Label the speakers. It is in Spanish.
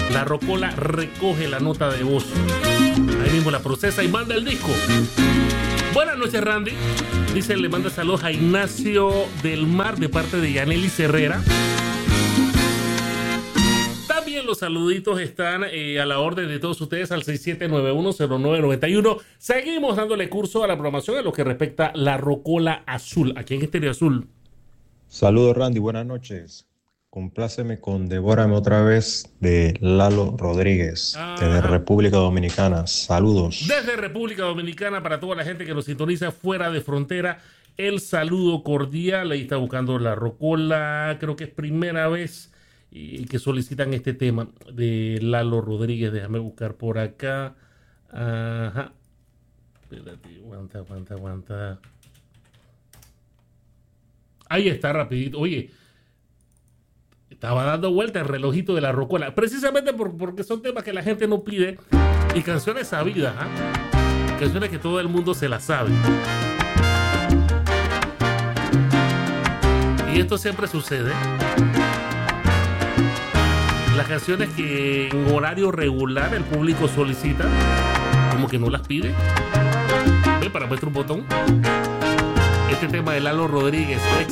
Speaker 1: La Rocola recoge la nota de voz. Ahí mismo la procesa y manda el disco. Buenas noches, Randy. Dice, le manda saludos a Ignacio del Mar de parte de Yanelis Herrera. También los saluditos están a la orden de todos ustedes al 67910991. Seguimos dándole curso a la programación en lo que respecta a La Rocola Azul, aquí en Estéreo Azul.
Speaker 2: Saludos, Randy, buenas noches. Compláceme con Devórame otra vez de Lalo Rodríguez, desde República Dominicana. Saludos.
Speaker 1: Desde República Dominicana, para toda la gente que nos sintoniza fuera de frontera, el saludo cordial. Ahí está buscando La Rocola, creo que es primera vez y que solicitan este tema de Lalo Rodríguez. Déjame buscar por acá. Ajá. Espérate, aguanta. Ahí está, rapidito. Oye, estaba dando vuelta el relojito de La Rocola, precisamente porque son temas que la gente no pide y canciones sabidas, canciones que todo el mundo se las sabe. Y esto siempre sucede. Las canciones que en horario regular el público solicita, como que no las pide. Ve, para muestra un botón. Este tema de Lalo Rodríguez,